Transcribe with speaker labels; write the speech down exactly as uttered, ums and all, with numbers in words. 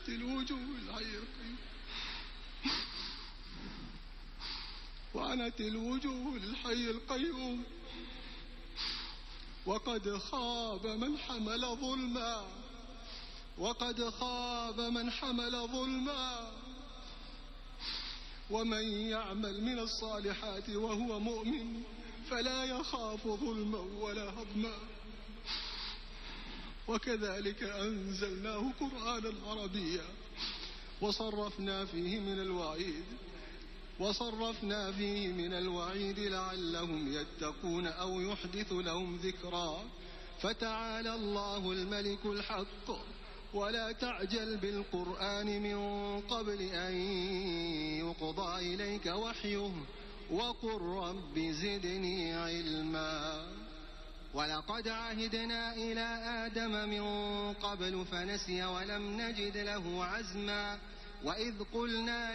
Speaker 1: وعنت الوجوه الحي القيوم وعنت الوجوه للحي القيوم وقد خاب من حمل ظلما وقد خاب من حمل ظلما ومن يعمل من الصالحات وهو مؤمن فلا يخاف ظلما ولا هضما وكذلك أنزلناه قرآنا عربيا وصرفنا فيه من الوعيد وصرفنا فيه من الوعيد لعلهم يتقون أو يحدث لهم ذكرا فتعالى الله الملك الحق ولا تعجل بالقرآن من قبل أن يقضى إليك وحيه وقل رب زدني علما ولقد عهدنا إلى آدم من قبل فنسي ولم نجد له عزما وإذ قلنا